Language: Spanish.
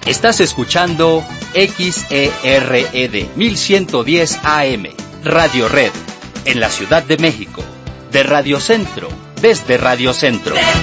Estás escuchando XERED 1110 AM, Radio Red, en la Ciudad de México, de Radio Centro, desde Radio Centro.